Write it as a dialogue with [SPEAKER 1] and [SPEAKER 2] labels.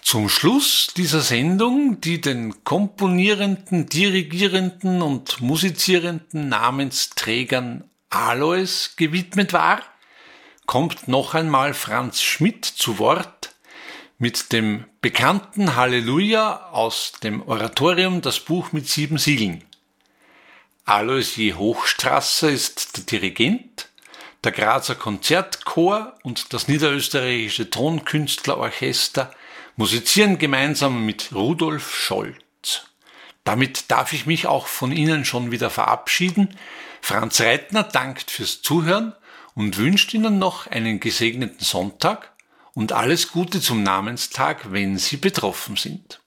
[SPEAKER 1] Zum Schluss dieser Sendung, die den komponierenden, dirigierenden und musizierenden Namensträgern Alois gewidmet war, kommt noch einmal Franz Schmidt zu Wort mit dem bekannten Halleluja aus dem Oratorium Das Buch mit 7 Siegeln. Alois J. Hochstrasser ist der Dirigent, der Grazer Konzertchor und das Niederösterreichische Tonkünstlerorchester musizieren gemeinsam mit Rudolf Scholz. Damit darf ich mich auch von Ihnen schon wieder verabschieden. Franz Reitner dankt fürs Zuhören und wünscht Ihnen noch einen gesegneten Sonntag und alles Gute zum Namenstag, wenn Sie betroffen sind.